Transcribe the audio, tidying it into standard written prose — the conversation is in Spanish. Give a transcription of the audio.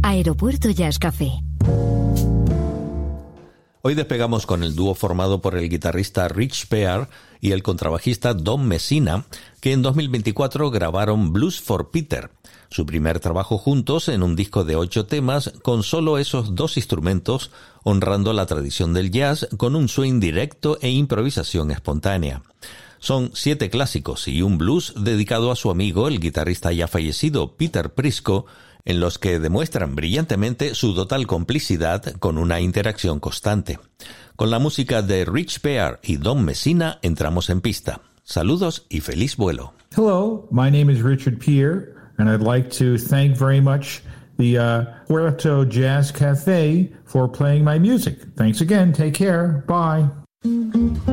Aeropuerto Jazz Café. Hoy despegamos con el dúo formado por el guitarrista Rich Pear y el contrabajista Don Messina, que en 2024 grabaron Blues for Peter, su primer trabajo juntos en un disco de 8 temas con solo esos 2 instrumentos, honrando la tradición del jazz con un swing directo e improvisación espontánea. Son 7 clásicos y un blues dedicado a su amigo, el guitarrista ya fallecido Peter Prisco, en los que demuestran brillantemente su total complicidad con una interacción constante. Con la música de Rich Pear y Don Messina entramos en pista. Saludos y feliz vuelo. Hello, my name is Richard Pear, and I'd like to thank very much the Puerto Jazz Cafe for playing my music. Thanks again. Take care. Bye.